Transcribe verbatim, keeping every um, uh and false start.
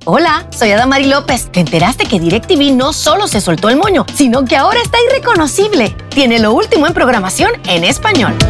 Hola, soy Adamari López. ¿Te enteraste que DirecTV no solo se soltó el moño, sino que ahora está irreconocible? Tiene lo último en programación en español.